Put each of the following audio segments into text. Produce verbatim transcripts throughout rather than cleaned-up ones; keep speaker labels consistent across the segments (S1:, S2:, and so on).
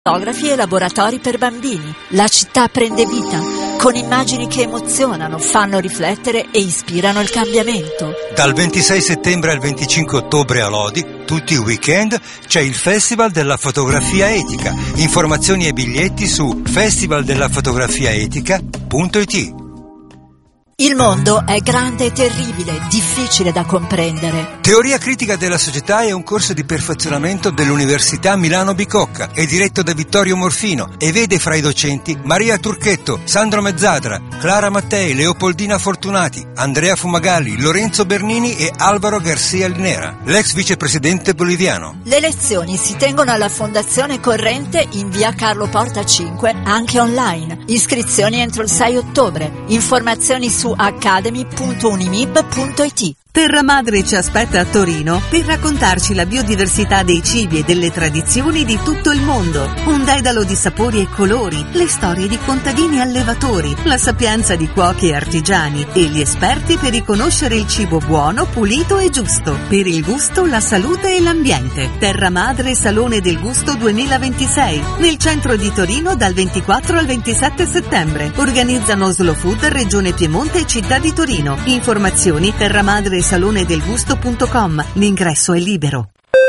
S1: fotografi e laboratori per bambini. La città prende vita, con immagini che emozionano, fanno riflettere e ispirano il cambiamento.
S2: Dal ventisei settembre al venticinque ottobre a Lodi, tutti i weekend, c'è il Festival della Fotografia Etica. Informazioni e biglietti su festival della fotografia etica punto it.
S1: Il mondo è grande e terribile, difficile da comprendere.
S2: Teoria critica della società è un corso di perfezionamento dell'Università Milano Bicocca. È diretto da Vittorio Morfino e vede fra i docenti Maria Turchetto, Sandro Mezzadra, Clara Mattei, Leopoldina Fortunati, Andrea Fumagalli, Lorenzo Bernini e Alvaro Garcia Linera, l'ex vicepresidente boliviano.
S1: Le lezioni si tengono alla Fondazione Corrente in via Carlo Porta cinque, anche online. Iscrizioni entro il sei ottobre. Informazioni su academy punto unimib punto it.
S3: Terra Madre ci aspetta a Torino per raccontarci la biodiversità dei cibi e delle tradizioni di tutto il mondo. Un dedalo di sapori e colori, le storie di contadini e allevatori, la sapienza di cuochi e artigiani e gli esperti per riconoscere il cibo buono, pulito e giusto. Per il gusto, la salute e l'ambiente. Terra Madre Salone del Gusto duemilaventisei, nel centro di Torino dal ventiquattro al ventisette settembre. Organizzano Slow Food Regione Piemonte e Città di Torino. Informazioni terramadre salone del gusto punto com. L'ingresso è libero.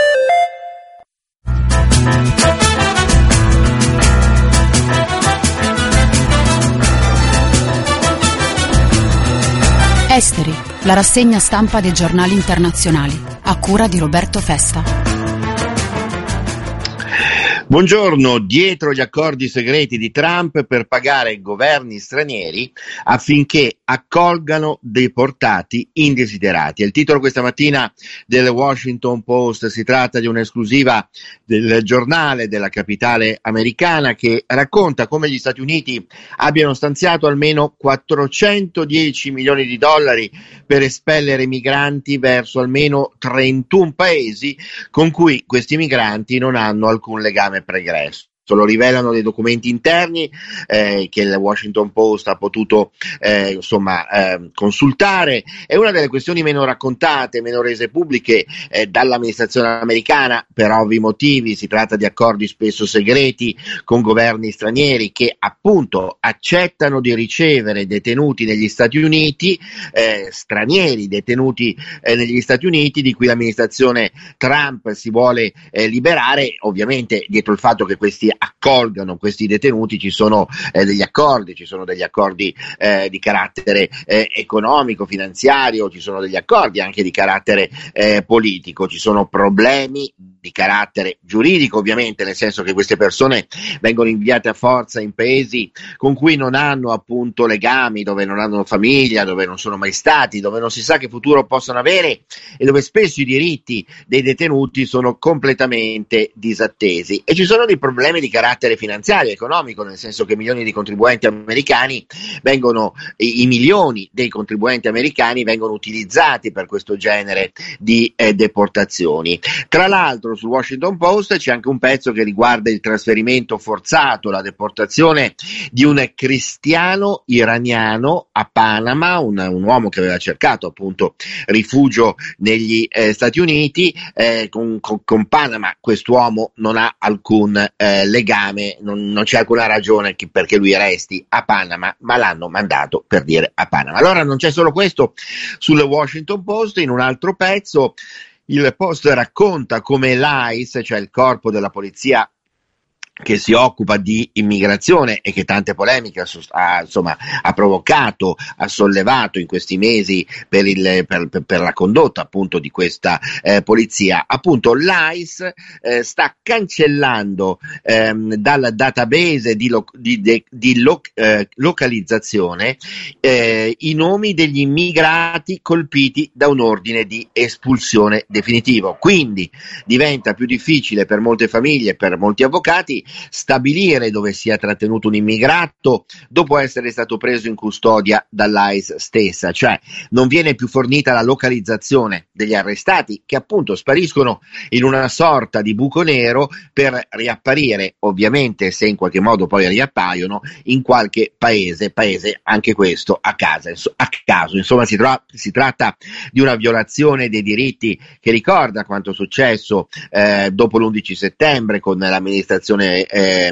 S4: Esteri, la rassegna stampa dei giornali internazionali, a cura di Roberto Festa.
S5: Buongiorno, dietro gli accordi segreti di Trump per pagare governi stranieri affinché accolgano deportati indesiderati. È il titolo questa mattina del Washington Post. Si tratta di un'esclusiva del giornale della capitale americana che racconta come gli Stati Uniti abbiano stanziato almeno quattrocentodieci milioni di dollari per espellere migranti verso almeno trentuno paesi con cui questi migranti non hanno alcun legame pregresso. Lo rivelano dei documenti interni eh, che il Washington Post ha potuto eh, insomma eh, consultare. È una delle questioni meno raccontate, meno rese pubbliche eh, dall'amministrazione americana per ovvi motivi. Si tratta di accordi spesso segreti con governi stranieri che appunto accettano di ricevere detenuti negli Stati Uniti, eh, stranieri detenuti eh, negli Stati Uniti di cui l'amministrazione Trump si vuole eh, liberare. Ovviamente dietro il fatto che questi accolgano questi detenuti ci sono eh, degli accordi, ci sono degli accordi eh, di carattere eh, economico, finanziario, ci sono degli accordi anche di carattere eh, politico, ci sono problemi di carattere giuridico ovviamente, nel senso che queste persone vengono inviate a forza in paesi con cui non hanno appunto legami, dove non hanno famiglia, dove non sono mai stati, dove non si sa che futuro possono avere e dove spesso i diritti dei detenuti sono completamente disattesi. E ci sono dei problemi di carattere finanziario e economico, nel senso che milioni di contribuenti americani vengono, i, i milioni dei contribuenti americani vengono utilizzati per questo genere di eh, deportazioni. Tra l'altro sul Washington Post c'è anche un pezzo che riguarda il trasferimento forzato, la deportazione di un cristiano iraniano a Panama, un, un uomo che aveva cercato appunto rifugio negli eh, Stati Uniti. Eh, con, con, con Panama quest'uomo non ha alcun eh, legame, non, non c'è alcuna ragione che, perché lui resti a Panama, ma l'hanno mandato per dire a Panama. Allora non c'è solo questo sul Washington Post. In un altro pezzo il Post racconta come l'I C E, cioè il corpo della polizia che si occupa di immigrazione e che tante polemiche ha, insomma, ha provocato, ha sollevato in questi mesi per, il, per, per la condotta appunto di questa eh, polizia. Appunto l'I C E eh, sta cancellando ehm, dal database di, lo, di, de, di lo, eh, localizzazione eh, i nomi degli immigrati colpiti da un ordine di espulsione definitivo. Quindi diventa più difficile per molte famiglie, per molti avvocati, stabilire dove sia trattenuto un immigrato dopo essere stato preso in custodia dall'I C E stessa, cioè non viene più fornita la localizzazione degli arrestati che appunto spariscono in una sorta di buco nero per riapparire, ovviamente se in qualche modo poi riappaiono, in qualche paese, paese anche questo a casa, a caso. Insomma si, tra- si tratta di una violazione dei diritti che ricorda quanto successo eh, dopo l'undici settembre con l'amministrazione eh,